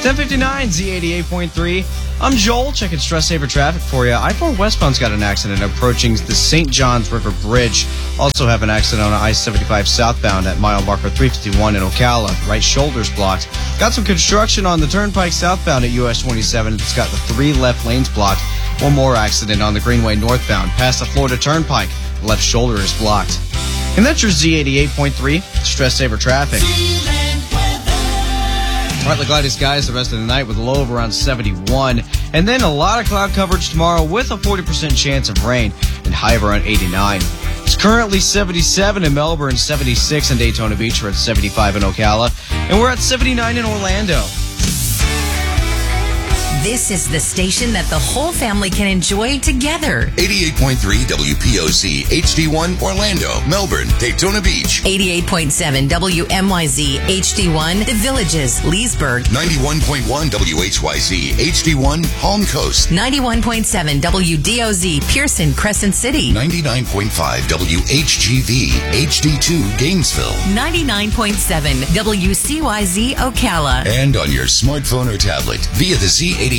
10:59 Z88.3. I'm Joel, checking Stress Saver traffic for you. I-4 westbound's got an accident approaching the St. Johns River Bridge. Also have an accident on I-75 southbound at mile marker 351 in Ocala. Right shoulder's blocked. Got some construction on the turnpike southbound at US 27. It's got the 3 left lanes blocked. One more accident on the Greenway northbound past the Florida Turnpike. The left shoulder is blocked. And that's your Z88.3 Stress Saver traffic. Partly cloudy skies the rest of the night with a low of around 71. And then a lot of cloud coverage tomorrow with a 40% chance of rain and high of around 89. It's currently 77 in Melbourne, 76 in Daytona Beach. We're at 75 in Ocala. And we're at 79 in Orlando. This is the station that the whole family can enjoy together. 88.3 WPOC, HD1, Orlando, Melbourne, Daytona Beach. 88.7 WMYZ, HD1, The Villages, Leesburg. 91.1 WHYZ, HD1, Palm Coast. 91.7 WDOZ, Pearson, Crescent City. 99.5 WHGV, HD2, Gainesville. 99.7 WCYZ, Ocala. And on your smartphone or tablet via the Z88